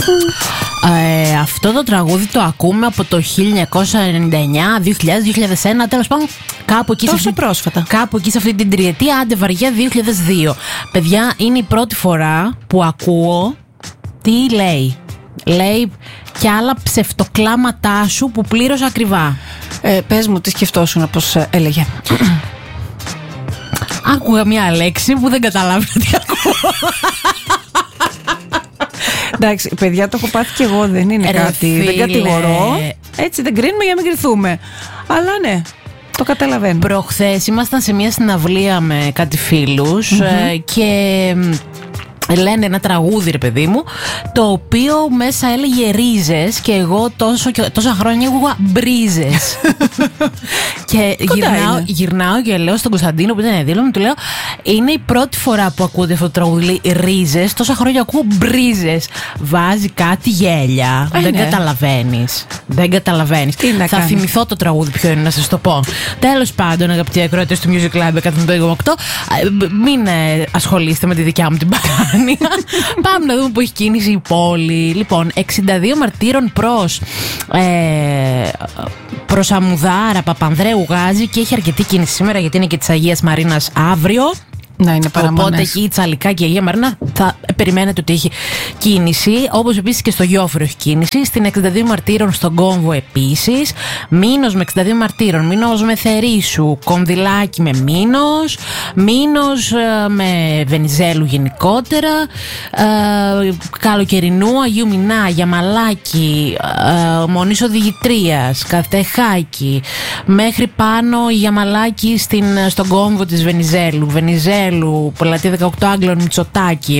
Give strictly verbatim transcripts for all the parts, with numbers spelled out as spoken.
Ε, αυτό το τραγούδι το ακούμε από το χίλια εννιακόσια ενενήντα εννιά, δύο χιλιάδες, δύο χιλιάδες ένα, τέλος πάντων κάπου εκεί, τόσο σε αυτή, πρόσφατα. Κάπου εκεί σε αυτή την τριετία, άντε βαριά δύο χιλιάδες δύο. Παιδιά, είναι η πρώτη φορά που ακούω τι λέει. Λέει κι άλλα ψευτοκλάματά σου που πλήρωσα ακριβά. Ε, πες μου, τι σκεφτόσουν, πως έλεγε. Άκουγα μια λέξη που δεν καταλάβαινα τι ακούω. Εντάξει, παιδιά, το έχω πάθει κι εγώ, δεν είναι Ρε κάτι. φίλε. Δεν κατηγορώ. Έτσι δεν κρίνουμε για να μην κρυθούμε. Αλλά ναι, το καταλαβαίνω. Προχθές ήμασταν σε μια συναυλία με κάτι φίλους, mm-hmm. ε, και λένε ένα τραγούδι, ρε παιδί μου, το οποίο μέσα έλεγε ρίζες και εγώ τόσο, τόσα χρόνια ακούγα μπρίζες. Και γυρνάω, γυρνάω και λέω στον Κωνσταντίνο που ήταν δίπλα μου, του λέω, είναι η πρώτη φορά που ακούτε αυτό το τραγούδι ρίζες, τόσα χρόνια ακούω μπρίζες. Βάζει κάτι γέλια. Ε, δεν ναι. καταλαβαίνεις. Δεν καταλαβαίνεις. Θα κάνεις. θυμηθώ το τραγούδι ποιο είναι, να σας το πω. Τέλος πάντων, αγαπητοί ακροατές του Music Club εκατόν πέντε κόμμα οκτώ, μην ε, ασχολείστε με τη δικιά μου την παράνοια. Πάμε να δούμε που έχει κίνηση η πόλη. Λοιπόν, εξήντα δύο μαρτύρων προς ε, προς Αμμουδάρα, Παπανδρέου, Γάζη, και έχει αρκετή κίνηση σήμερα γιατί είναι και της Αγίας Μαρίνας αύριο. Να είναι παραμονές. Οπότε εκεί η Τσαλικά και η Αγία Μαρίνα θα περιμένετε ότι έχει κίνηση. Όπως επίσης και στο Γιόφυρο έχει κίνηση. Στην εξήντα δύο μαρτύρων στον Κόμβο επίσης. Μήνος με εξήντα δύο μαρτύρων. Μήνος με Θερήσου. Κονδυλάκι με Μήνος. Μήνος ε, με Βενιζέλου γενικότερα. Ε, Καλοκαιρινού Αγίου Μινά, Γιαμαλάκι, ε, Μονής Οδηγητρίας, Καυτεχάκη. Μέχρι πάνω η Γιαμαλάκι στην, στον Κόμβο της Βενιζέλου. Βενιζέλου. Πλατεία δεκαοκτώ Άγγλων, Μητσοτάκη,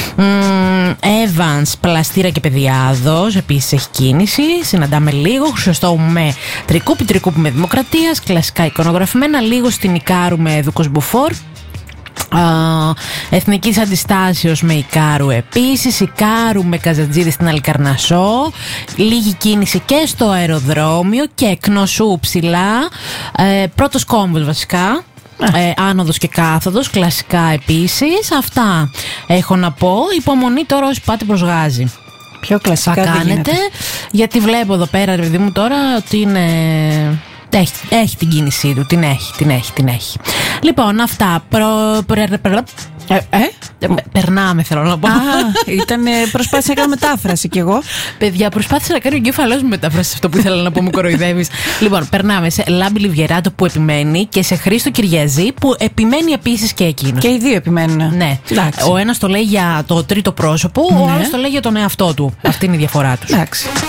Evans, Πλαστήρα και Παιδιάδος επίσης έχει κίνηση. Συναντάμε λίγο. Χρυσοστόμου με Τρικούπι, Τρικούπι με Δημοκρατίας, κλασικά εικονογραφημένα. Λίγο στην Ικάρου με Δούκος Μπουφόρ. Uh, Εθνικής Αντιστάσεως με Ικάρου επίσης. Ικάρου με Καζατζίδη στην Αλικαρνασσό. Λίγη κίνηση και στο αεροδρόμιο. Και Εκνοσού ψηλά. uh, Πρώτος Κόμβος βασικά. Ε, άνοδος και κάθοδος, κλασικά επίσης. Αυτά έχω να πω. Υπομονή τώρα όσοι πάτε προς Γάζη. Πιο κλασικά θα κάνετε, γίνεται. γιατί βλέπω εδώ πέρα, ρε παιδί μου, τώρα ότι είναι... Έχει, έχει την κίνησή του, την έχει, την έχει, την έχει. Λοιπόν, αυτά. Προ... Προ... Προ... Ε, ε? Περνάμε, θέλω να πω. Α, ήταν, προσπάθησα να κάνω μετάφραση κι εγώ. Παιδιά, προσπάθησα να κάνω εγκέφαλός μου μετάφραση σε αυτό που ήθελα να πω, μου κοροϊδεύεις. Λοιπόν, περνάμε σε Λάμπη Λιβιεράτο που επιμένει και σε Χρήστο Κυριαζή που επιμένει επίσης και εκείνος. Και οι δύο επιμένουν. Ναι. Εντάξει. Ο ένας το λέει για το τρίτο πρόσωπο, ναι. Ο άλλος το λέει για τον εαυτό του. Αυτή είναι η διαφορά τους. Εντάξει.